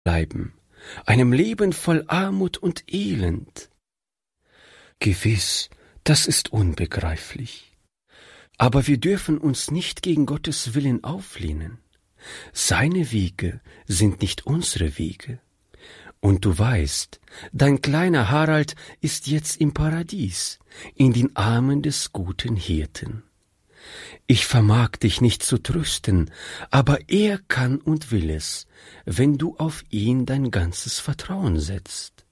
bleiben, einem Leben voll Armut und Elend. Gewiss, das ist unbegreiflich. Aber wir dürfen uns nicht gegen Gottes Willen auflehnen. Seine Wege sind nicht unsere Wege. Und du weißt, dein kleiner Harald ist jetzt im Paradies, in den Armen des guten Hirten. Ich vermag dich nicht zu trösten, aber er kann und will es, wenn du auf ihn dein ganzes Vertrauen setzt.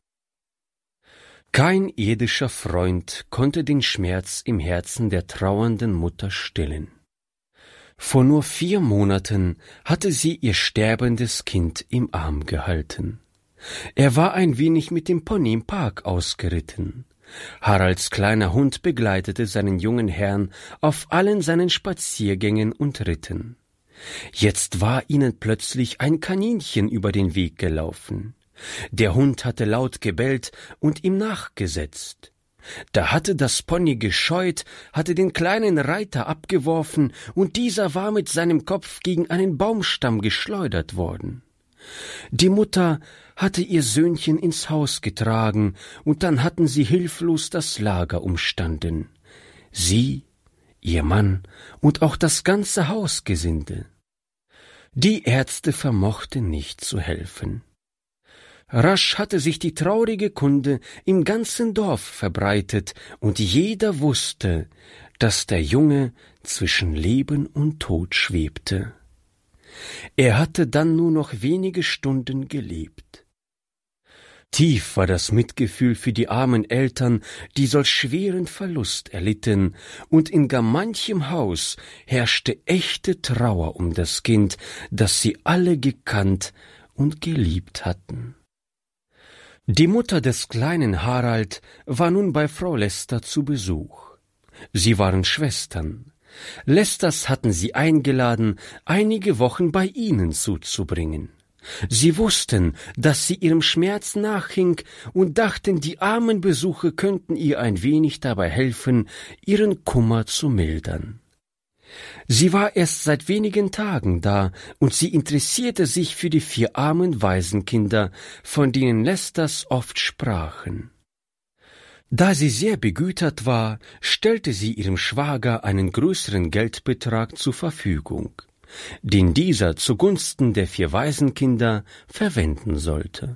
Kein irdischer Freund konnte den Schmerz im Herzen der trauernden Mutter stillen. Vor nur 4 Monaten hatte sie ihr sterbendes Kind im Arm gehalten. Er war ein wenig mit dem Pony im Park ausgeritten. Haralds kleiner Hund begleitete seinen jungen Herrn auf allen seinen Spaziergängen und Ritten. Jetzt war ihnen plötzlich ein Kaninchen über den Weg gelaufen. Der Hund hatte laut gebellt und ihm nachgesetzt. Da hatte das Pony gescheut, hatte den kleinen Reiter abgeworfen, und dieser war mit seinem Kopf gegen einen Baumstamm geschleudert worden. Die Mutter hatte ihr Söhnchen ins Haus getragen, und dann hatten sie hilflos das Lager umstanden. Sie, ihr Mann und auch das ganze Hausgesinde. Die Ärzte vermochten nicht zu helfen. Rasch hatte sich die traurige Kunde im ganzen Dorf verbreitet, und jeder wusste, dass der Junge zwischen Leben und Tod schwebte. Er hatte dann nur noch wenige Stunden gelebt. Tief war das Mitgefühl für die armen Eltern, die solch schweren Verlust erlitten, und in gar manchem Haus herrschte echte Trauer um das Kind, das sie alle gekannt und geliebt hatten. Die Mutter des kleinen Harald war nun bei Frau Lester zu Besuch. Sie waren Schwestern. Lesters hatten sie eingeladen, einige Wochen bei ihnen zuzubringen. Sie wussten, dass sie ihrem Schmerz nachhing, und dachten, die armen Besuche könnten ihr ein wenig dabei helfen, ihren Kummer zu mildern. Sie war erst seit wenigen Tagen da, und sie interessierte sich für die 4 armen Waisenkinder, von denen Lesters oft sprachen. Da sie sehr begütert war, stellte sie ihrem Schwager einen größeren Geldbetrag zur Verfügung, den dieser zugunsten der 4 Waisenkinder verwenden sollte.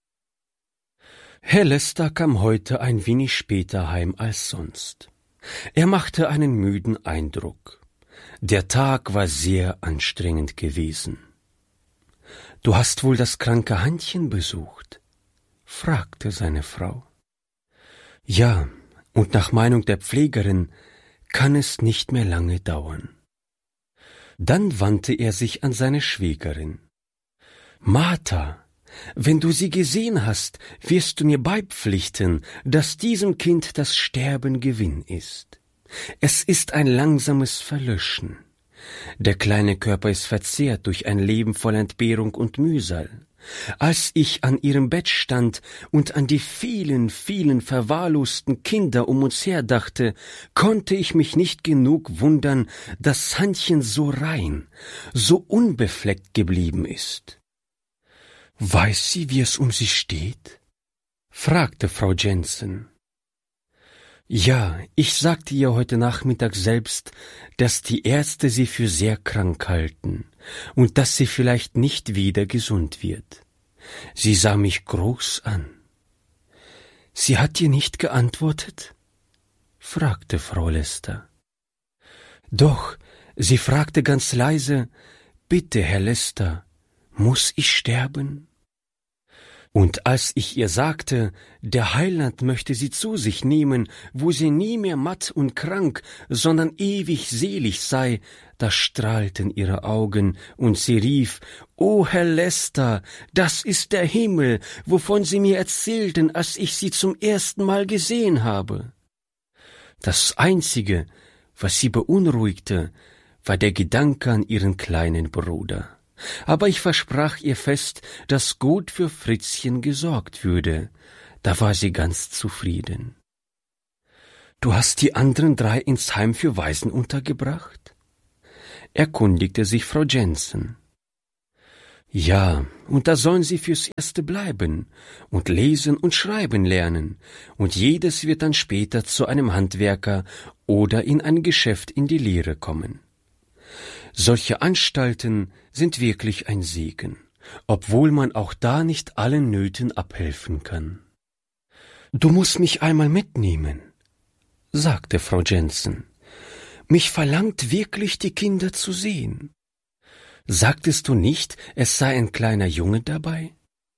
Herr Lester kam heute ein wenig später heim als sonst. Er machte einen müden Eindruck. Der Tag war sehr anstrengend gewesen. »Du hast wohl das kranke Hannchen besucht?« fragte seine Frau. »Ja, und nach Meinung der Pflegerin kann es nicht mehr lange dauern.« Dann wandte er sich an seine Schwägerin. »Martha, wenn du sie gesehen hast, wirst du mir beipflichten, dass diesem Kind das Sterben Gewinn ist. Es ist ein langsames Verlöschen. Der kleine Körper ist verzehrt durch ein Leben voll Entbehrung und Mühsal. Als ich an ihrem Bett stand und an die vielen, vielen verwahrlosten Kinder um uns her dachte, konnte ich mich nicht genug wundern, dass Hannchen so rein, so unbefleckt geblieben ist.« »Weiß sie, wie es um sie steht?« fragte Frau Jensen. »Ja, ich sagte ihr heute Nachmittag selbst, dass die Ärzte sie für sehr krank halten und dass sie vielleicht nicht wieder gesund wird. Sie sah mich groß an.« »Sie hat dir nicht geantwortet?« fragte Frau Lester. »Doch, sie fragte ganz leise, »Bitte, Herr Lester, muss ich sterben?« Und als ich ihr sagte, der Heiland möchte sie zu sich nehmen, wo sie nie mehr matt und krank, sondern ewig selig sei, da strahlten ihre Augen, und sie rief, »O Herr Lester, das ist der Himmel, wovon Sie mir erzählten, als ich Sie zum ersten Mal gesehen habe.« Das Einzige, was sie beunruhigte, war der Gedanke an ihren kleinen Bruder. Aber ich versprach ihr fest, dass gut für Fritzchen gesorgt würde. Da war sie ganz zufrieden. »Du hast die anderen 3 ins Heim für Waisen untergebracht?« erkundigte sich Frau Jensen. Ja, und da sollen sie fürs Erste bleiben und lesen und schreiben lernen, und jedes wird dann später zu einem Handwerker oder in ein Geschäft in die Lehre kommen. Solche Anstalten sind wirklich ein Segen, obwohl man auch da nicht allen Nöten abhelfen kann. »Du musst mich einmal mitnehmen«, sagte Frau Jensen. »Mich verlangt wirklich, die Kinder zu sehen. Sagtest du nicht, es sei ein kleiner Junge dabei?«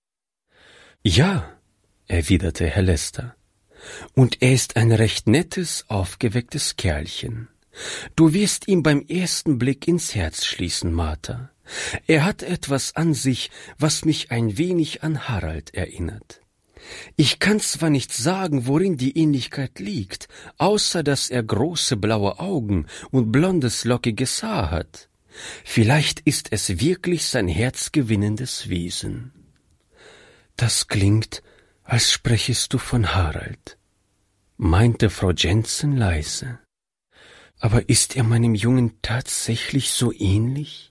»Ja«, erwiderte Herr Lester, »und er ist ein recht nettes, aufgewecktes Kerlchen. Du wirst ihm beim ersten Blick ins Herz schließen, Martha. Er hat etwas an sich, was mich ein wenig an Harald erinnert. Ich kann zwar nicht sagen, worin die Ähnlichkeit liegt, außer dass er große blaue Augen und blondes, lockiges Haar hat. Vielleicht ist es wirklich sein herzgewinnendes Wesen.« »Das klingt, als sprächest du von Harald«, meinte Frau Jensen leise. »Aber ist er meinem Jungen tatsächlich so ähnlich?«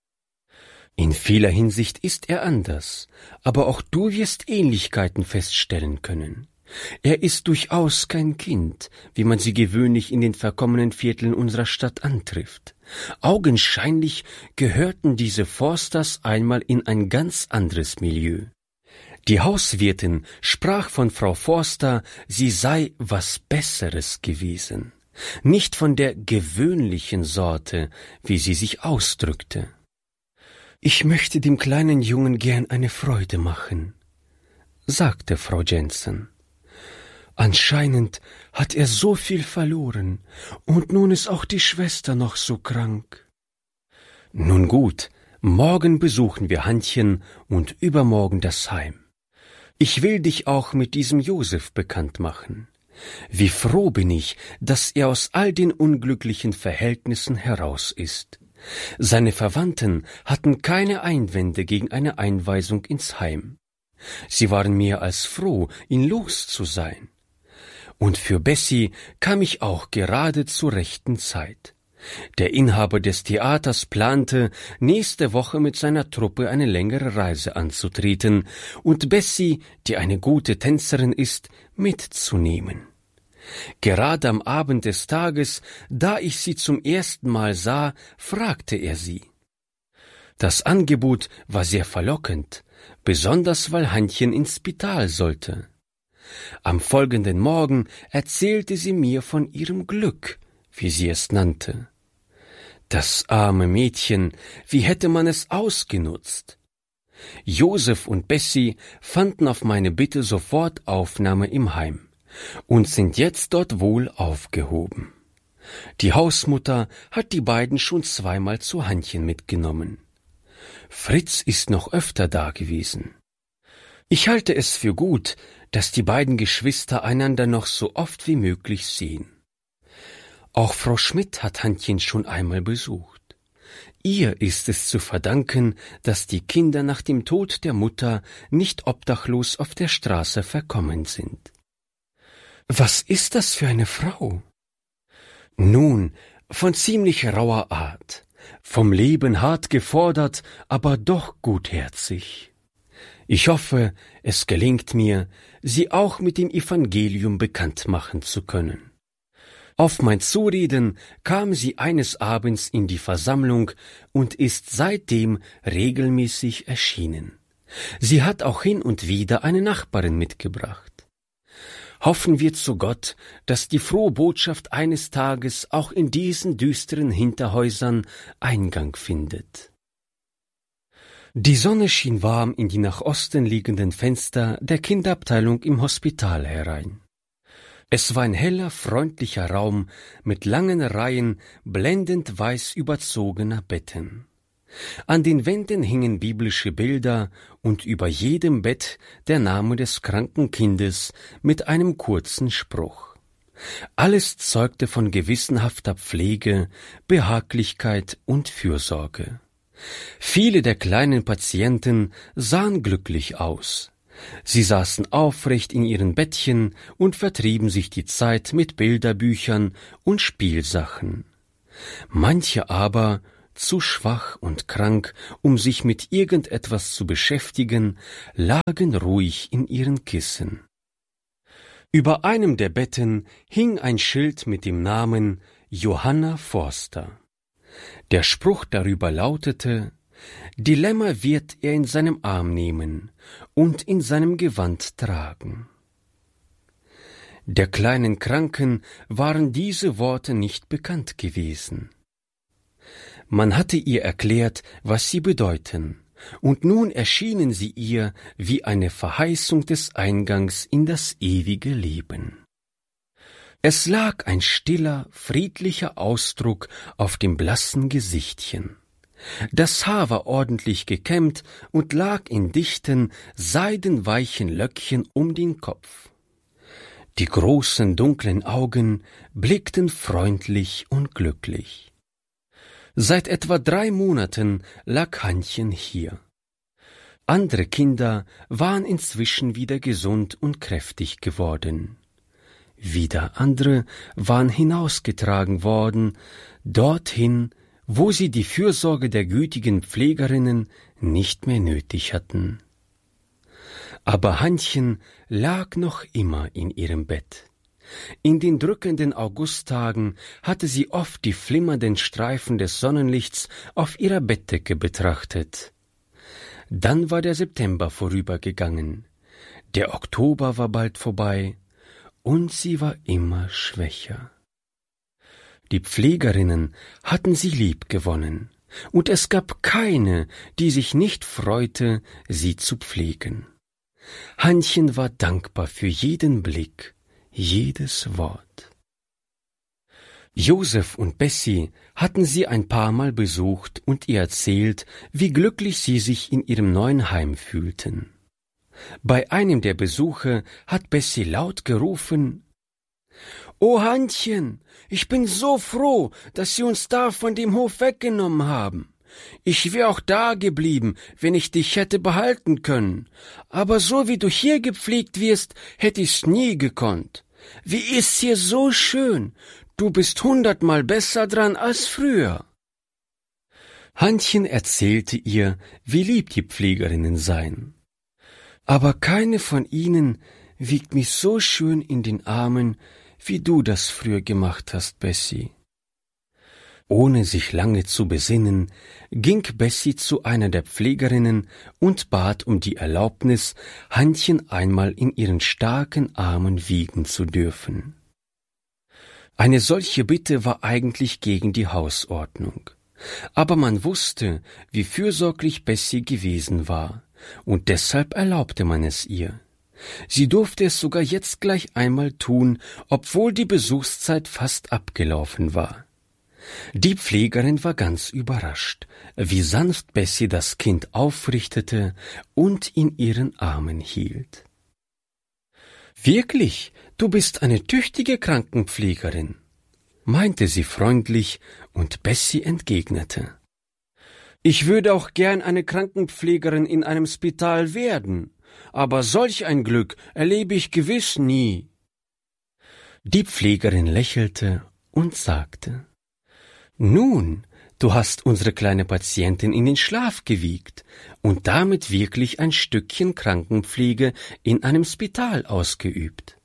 »In vieler Hinsicht ist er anders, aber auch du wirst Ähnlichkeiten feststellen können. Er ist durchaus kein Kind, wie man sie gewöhnlich in den verkommenen Vierteln unserer Stadt antrifft. Augenscheinlich gehörten diese Forsters einmal in ein ganz anderes Milieu. Die Hauswirtin sprach von Frau Forster, sie sei was Besseres gewesen, nicht von der gewöhnlichen Sorte, wie sie sich ausdrückte. »Ich möchte dem kleinen Jungen gern eine Freude machen«, sagte Frau Jensen. »Anscheinend hat er so viel verloren, und nun ist auch die Schwester noch so krank.« »Nun gut, morgen besuchen wir Hannchen und übermorgen das Heim. Ich will dich auch mit diesem Josef bekannt machen. Wie froh bin ich, dass er aus all den unglücklichen Verhältnissen heraus ist. Seine Verwandten hatten keine Einwände gegen eine Einweisung ins Heim. Sie waren mehr als froh, ihn los zu sein. Und für Bessie kam ich auch gerade zur rechten Zeit. Der Inhaber des Theaters plante, nächste Woche mit seiner Truppe eine längere Reise anzutreten und Bessie, die eine gute Tänzerin ist, mitzunehmen. Gerade am Abend des Tages, da ich sie zum ersten Mal sah, fragte er sie. Das Angebot war sehr verlockend, besonders weil Hannchen ins Spital sollte. Am folgenden Morgen erzählte sie mir von ihrem Glück, wie sie es nannte. Das arme Mädchen, wie hätte man es ausgenutzt? Josef und Bessie fanden auf meine Bitte sofort Aufnahme im Heim und sind jetzt dort wohl aufgehoben. Die Hausmutter hat die beiden schon zweimal zu Hannchen mitgenommen. Fritz ist noch öfter dagewesen. Ich halte es für gut, dass die beiden Geschwister einander noch so oft wie möglich sehen. Auch Frau Schmidt hat Hannchen schon einmal besucht. Ihr ist es zu verdanken, dass die Kinder nach dem Tod der Mutter nicht obdachlos auf der Straße verkommen sind. Was ist das für eine Frau? Nun, von ziemlich rauer Art, vom Leben hart gefordert, aber doch gutherzig. Ich hoffe, es gelingt mir, sie auch mit dem Evangelium bekannt machen zu können. Auf mein Zureden kam sie eines Abends in die Versammlung und ist seitdem regelmäßig erschienen. Sie hat auch hin und wieder eine Nachbarin mitgebracht. Hoffen wir zu Gott, dass die frohe Botschaft eines Tages auch in diesen düsteren Hinterhäusern Eingang findet. Die Sonne schien warm in die nach Osten liegenden Fenster der Kinderabteilung im Hospital herein. Es war ein heller, freundlicher Raum mit langen Reihen blendend weiß überzogener Betten. An den Wänden hingen biblische Bilder und über jedem Bett der Name des kranken Kindes mit einem kurzen Spruch. Alles zeugte von gewissenhafter Pflege, Behaglichkeit und Fürsorge. Viele der kleinen Patienten sahen glücklich aus. Sie saßen aufrecht in ihren Bettchen und vertrieben sich die Zeit mit Bilderbüchern und Spielsachen. Manche aber, zu schwach und krank, um sich mit irgendetwas zu beschäftigen, lagen ruhig in ihren Kissen. Über einem der Betten hing ein Schild mit dem Namen Johanna Forster. Der Spruch darüber lautete: Die Lämmer wird er in seinem Arm nehmen und in seinem Gewand tragen. Der kleinen Kranken waren diese Worte nicht bekannt gewesen. Man hatte ihr erklärt, was sie bedeuten, und nun erschienen sie ihr wie eine Verheißung des Eingangs in das ewige Leben. Es lag ein stiller, friedlicher Ausdruck auf dem blassen Gesichtchen. Das Haar war ordentlich gekämmt und lag in dichten, seidenweichen Löckchen um den Kopf. Die großen, dunklen Augen blickten freundlich und glücklich. Seit etwa 3 Monaten lag Hannchen hier. Andere Kinder waren inzwischen wieder gesund und kräftig geworden. Wieder andere waren hinausgetragen worden, dorthin, wo sie die Fürsorge der gütigen Pflegerinnen nicht mehr nötig hatten. Aber Hannchen lag noch immer in ihrem Bett. In den drückenden Augusttagen hatte sie oft die flimmernden Streifen des Sonnenlichts auf ihrer Bettdecke betrachtet. Dann war der September vorübergegangen, der Oktober war bald vorbei, und sie war immer schwächer. Die Pflegerinnen hatten sie liebgewonnen, und es gab keine, die sich nicht freute, sie zu pflegen. Hannchen war dankbar für jeden Blick, jedes Wort. Josef und Bessie hatten sie ein paar Mal besucht und ihr erzählt, wie glücklich sie sich in ihrem neuen Heim fühlten. Bei einem der Besuche hat Bessie laut gerufen: »O Hannchen, ich bin so froh, dass Sie uns da von dem Hof weggenommen haben. Ich wäre auch da geblieben, wenn ich dich hätte behalten können. Aber so wie du hier gepflegt wirst, hätte ich's nie gekonnt. Wie ist's hier so schön? Du bist 100-mal besser dran als früher.« Hannchen erzählte ihr, wie lieb die Pflegerinnen seien. »Aber keine von ihnen wiegt mich so schön in den Armen, wie du das früher gemacht hast, Bessie.« Ohne sich lange zu besinnen, ging Bessie zu einer der Pflegerinnen und bat um die Erlaubnis, Hannchen einmal in ihren starken Armen wiegen zu dürfen. Eine solche Bitte war eigentlich gegen die Hausordnung, aber man wusste, wie fürsorglich Bessie gewesen war, und deshalb erlaubte man es ihr. Sie durfte es sogar jetzt gleich einmal tun, obwohl die Besuchszeit fast abgelaufen war. Die Pflegerin war ganz überrascht, wie sanft Bessie das Kind aufrichtete und in ihren Armen hielt. »Wirklich, du bist eine tüchtige Krankenpflegerin«, meinte sie freundlich, und Bessie entgegnete: »Ich würde auch gern eine Krankenpflegerin in einem Spital werden, aber solch ein Glück erlebe ich gewiss nie.« Die Pflegerin lächelte und sagte: »Nun, du hast unsere kleine Patientin in den Schlaf gewiegt und damit wirklich ein Stückchen Krankenpflege in einem Spital ausgeübt.«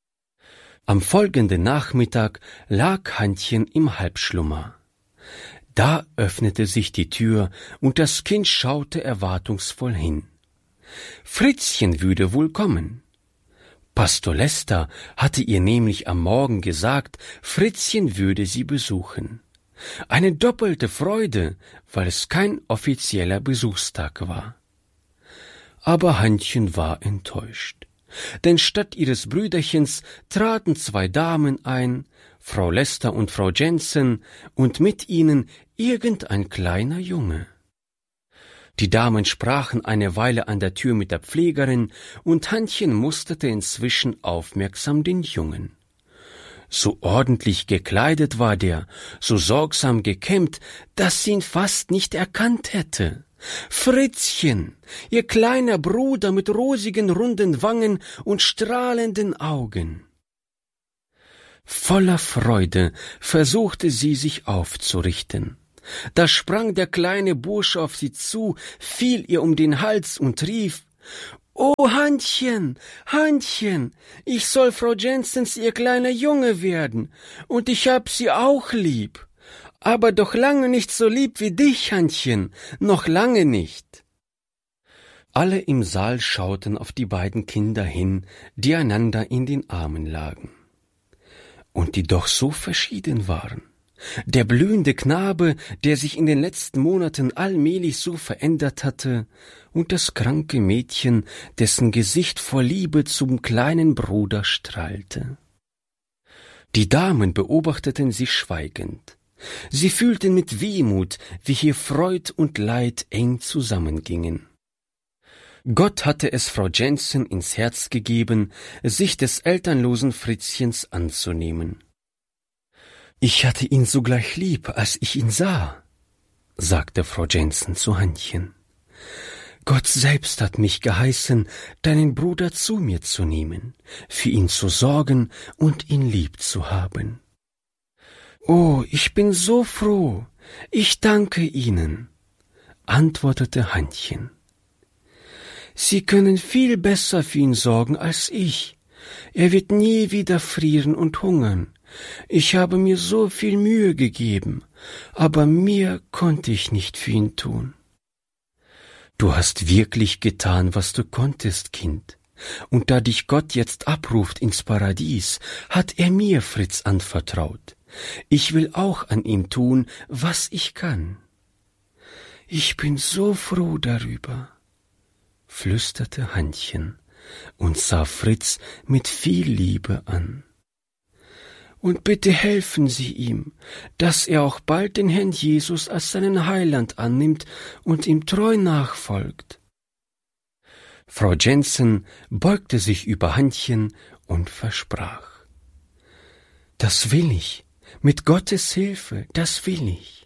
Am folgenden Nachmittag lag Hannchen im Halbschlummer. Da öffnete sich die Tür und das Kind schaute erwartungsvoll hin. Fritzchen würde wohl kommen. Pastor Lester hatte ihr nämlich am Morgen gesagt, Fritzchen würde sie besuchen. Eine doppelte Freude, weil es kein offizieller Besuchstag war. Aber Hannchen war enttäuscht, denn statt ihres Brüderchens traten 2 Damen ein, Frau Lester und Frau Jensen, und mit ihnen irgendein kleiner Junge. Die Damen sprachen eine Weile an der Tür mit der Pflegerin, und Hannchen musterte inzwischen aufmerksam den Jungen. So ordentlich gekleidet war der, so sorgsam gekämmt, dass sie ihn fast nicht erkannt hätte. Fritzchen, ihr kleiner Bruder mit rosigen, runden Wangen und strahlenden Augen. Voller Freude versuchte sie, sich aufzurichten. Da sprang der kleine Bursche auf sie zu, fiel ihr um den Hals und rief: »Oh, Hannchen, Hannchen, ich soll Frau Jensens ihr kleiner Junge werden, und ich hab sie auch lieb. Aber doch lange nicht so lieb wie dich, Hannchen, noch lange nicht.« Alle im Saal schauten auf die beiden Kinder hin, die einander in den Armen lagen. Und die doch so verschieden waren. Der blühende Knabe, der sich in den letzten Monaten allmählich so verändert hatte, und das kranke Mädchen, dessen Gesicht vor Liebe zum kleinen Bruder strahlte. Die Damen beobachteten sie schweigend. Sie fühlten mit Wehmut, wie hier Freud und Leid eng zusammengingen. Gott hatte es Frau Jensen ins Herz gegeben, sich des elternlosen Fritzchens anzunehmen. »Ich hatte ihn sogleich lieb, als ich ihn sah«, sagte Frau Jensen zu Hannchen. »Gott selbst hat mich geheißen, deinen Bruder zu mir zu nehmen, für ihn zu sorgen und ihn lieb zu haben.« »Oh, ich bin so froh, ich danke Ihnen«, antwortete Hannchen. »Sie können viel besser für ihn sorgen als ich. Er wird nie wieder frieren und hungern. Ich habe mir so viel Mühe gegeben, aber mehr konnte ich nicht für ihn tun.« »Du hast wirklich getan, was du konntest, Kind. Und da dich Gott jetzt abruft ins Paradies, hat er mir Fritz anvertraut. Ich will auch an ihm tun, was ich kann.« »Ich bin so froh darüber«, flüsterte Hannchen und sah Fritz mit viel Liebe an. »Und bitte helfen Sie ihm, dass er auch bald den Herrn Jesus als seinen Heiland annimmt und ihm treu nachfolgt.« Frau Jensen beugte sich über Hannchen und versprach: »Das will ich, mit Gottes Hilfe, das will ich.«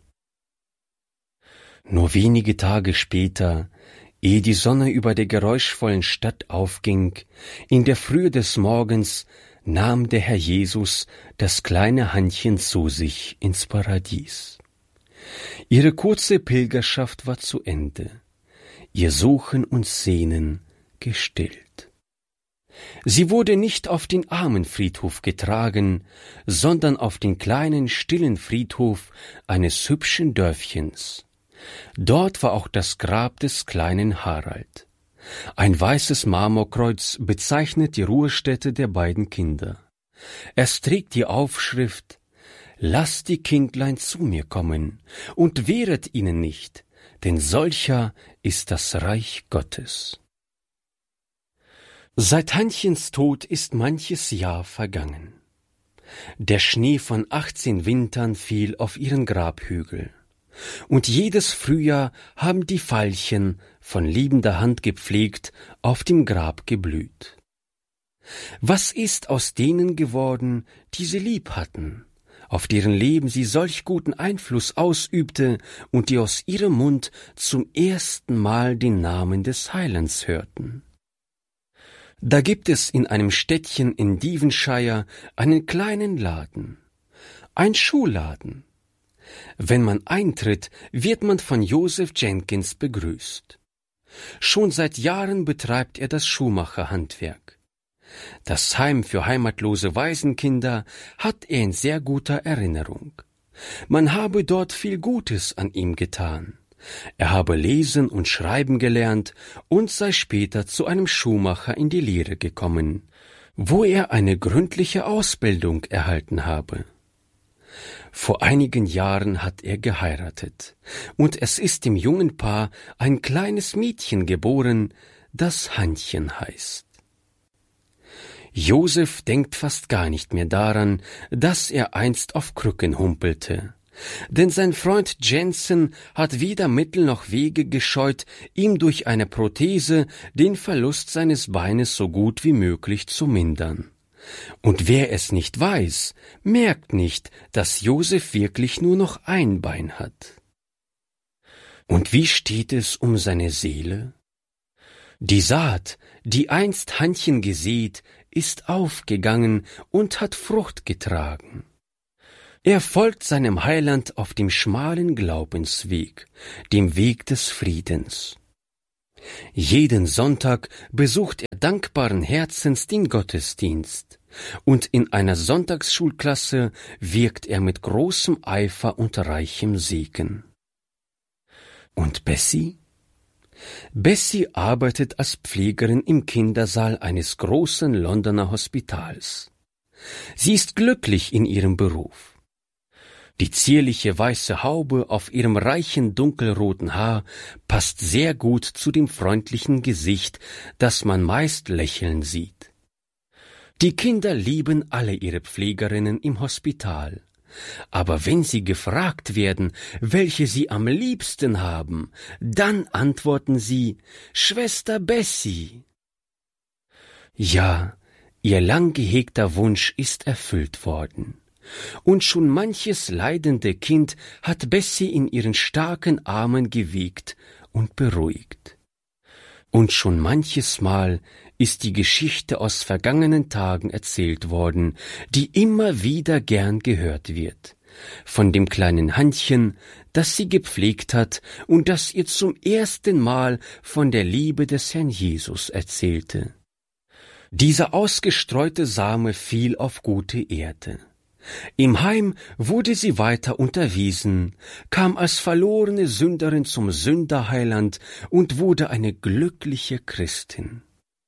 Nur wenige Tage später, ehe die Sonne über der geräuschvollen Stadt aufging, in der Frühe des Morgens nahm der Herr Jesus das kleine Hannchen zu sich ins Paradies. Ihre kurze Pilgerschaft war zu Ende, ihr Suchen und Sehnen gestillt. Sie wurde nicht auf den Armenfriedhof getragen, sondern auf den kleinen, stillen Friedhof eines hübschen Dörfchens. Dort war auch das Grab des kleinen Harald. Ein weißes Marmorkreuz bezeichnet die Ruhestätte der beiden Kinder. Es trägt die Aufschrift: »Lasst die Kindlein zu mir kommen und wehret ihnen nicht, denn solcher ist das Reich Gottes.« Seit Hannchens Tod ist manches Jahr vergangen. Der Schnee von 18 Wintern fiel auf ihren Grabhügel. Und jedes Frühjahr haben die Veilchen, von liebender Hand gepflegt, auf dem Grab geblüht. Was ist aus denen geworden, die sie lieb hatten, auf deren Leben sie solch guten Einfluss ausübte und die aus ihrem Mund zum ersten Mal den Namen des Heilands hörten? Da gibt es in einem Städtchen in Devonshire einen kleinen Laden, ein Schuhladen. Wenn man eintritt, wird man von Joseph Jenkins begrüßt. Schon seit Jahren betreibt er das Schuhmacherhandwerk. Das Heim für heimatlose Waisenkinder hat er in sehr guter Erinnerung. Man habe dort viel Gutes an ihm getan. Er habe lesen und schreiben gelernt und sei später zu einem Schuhmacher in die Lehre gekommen, wo er eine gründliche Ausbildung erhalten habe. Vor einigen Jahren hat er geheiratet, und es ist dem jungen Paar ein kleines Mädchen geboren, das Hannchen heißt. Joseph denkt fast gar nicht mehr daran, dass er einst auf Krücken humpelte, denn sein Freund Jensen hat weder Mittel noch Wege gescheut, ihm durch eine Prothese den Verlust seines Beines so gut wie möglich zu mindern. Und wer es nicht weiß, merkt nicht, dass Joseph wirklich nur noch ein Bein hat. Und wie steht es um seine Seele? Die Saat, die einst Hannchen gesät, ist aufgegangen und hat Frucht getragen. Er folgt seinem Heiland auf dem schmalen Glaubensweg, dem Weg des Friedens. Jeden Sonntag besucht er dankbaren Herzens den Gottesdienst, und in einer Sonntagsschulklasse wirkt er mit großem Eifer und reichem Segen. Und Bessie? Bessie arbeitet als Pflegerin im Kindersaal eines großen Londoner Hospitals. Sie ist glücklich in ihrem Beruf. Die zierliche weiße Haube auf ihrem reichen dunkelroten Haar passt sehr gut zu dem freundlichen Gesicht, das man meist lächeln sieht. Die Kinder lieben alle ihre Pflegerinnen im Hospital. Aber wenn sie gefragt werden, welche sie am liebsten haben, dann antworten sie: Schwester Bessie. Ja, ihr lang gehegter Wunsch ist erfüllt worden. Und schon manches leidende Kind hat Bessie in ihren starken Armen gewiegt und beruhigt. Und schon manches Mal ist die Geschichte aus vergangenen Tagen erzählt worden, die immer wieder gern gehört wird, von dem kleinen Hannchen, das sie gepflegt hat und das ihr zum ersten Mal von der Liebe des Herrn Jesus erzählte. Dieser ausgestreute Same fiel auf gute Erde. Im Heim wurde sie weiter unterwiesen, kam als verlorene Sünderin zum Sünderheiland und wurde eine glückliche Christin.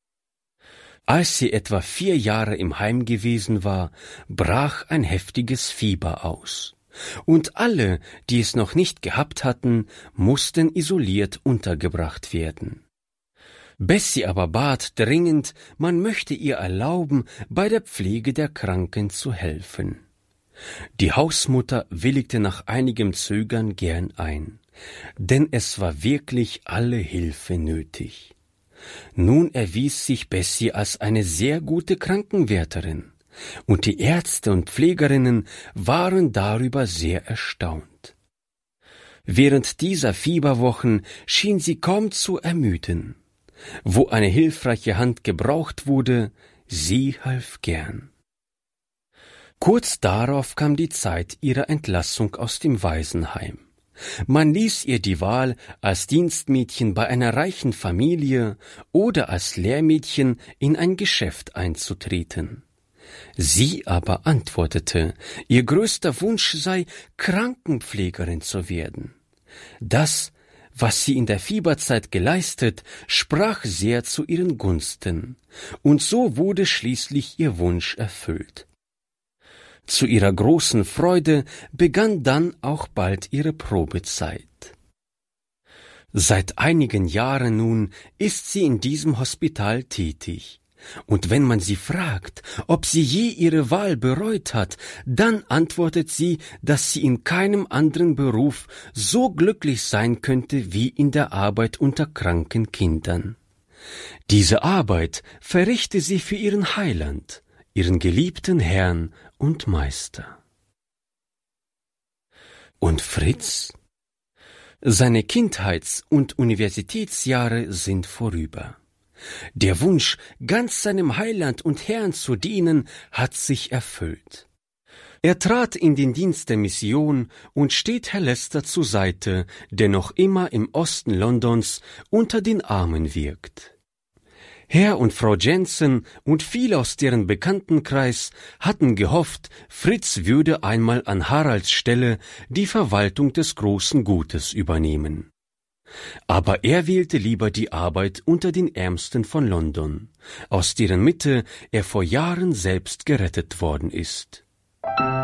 Als sie etwa 4 Jahre im Heim gewesen war, brach ein heftiges Fieber aus, und alle, die es noch nicht gehabt hatten, mussten isoliert untergebracht werden. Bessie aber bat dringend, man möchte ihr erlauben, bei der Pflege der Kranken zu helfen. Die Hausmutter willigte nach einigem Zögern gern ein, denn es war wirklich alle Hilfe nötig. Nun erwies sich Bessie als eine sehr gute Krankenwärterin, und die Ärzte und Pflegerinnen waren darüber sehr erstaunt. Während dieser Fieberwochen schien sie kaum zu ermüden. Wo eine hilfreiche Hand gebraucht wurde, sie half gern. Kurz darauf kam die Zeit ihrer Entlassung aus dem Waisenheim. Man ließ ihr die Wahl, als Dienstmädchen bei einer reichen Familie oder als Lehrmädchen in ein Geschäft einzutreten. Sie aber antwortete, ihr größter Wunsch sei, Krankenpflegerin zu werden. Das, was sie in der Fieberzeit geleistet, sprach sehr zu ihren Gunsten, und so wurde schließlich ihr Wunsch erfüllt. Zu ihrer großen Freude begann dann auch bald ihre Probezeit. Seit einigen Jahren nun ist sie in diesem Hospital tätig. Und wenn man sie fragt, ob sie je ihre Wahl bereut hat, dann antwortet sie, dass sie in keinem anderen Beruf so glücklich sein könnte wie in der Arbeit unter kranken Kindern. Diese Arbeit verrichte sie für ihren Heiland, ihren geliebten Herrn und Meister. Und Fritz? Seine Kindheits- und Universitätsjahre sind vorüber. Der Wunsch, ganz seinem Heiland und Herrn zu dienen, hat sich erfüllt. Er trat in den Dienst der Mission und steht Herr Lester zur Seite, der noch immer im Osten Londons unter den Armen wirkt. Herr und Frau Jensen und viele aus deren Bekanntenkreis hatten gehofft, Fritz würde einmal an Haralds Stelle die Verwaltung des großen Gutes übernehmen. Aber er wählte lieber die Arbeit unter den Ärmsten von London, aus deren Mitte er vor Jahren selbst gerettet worden ist.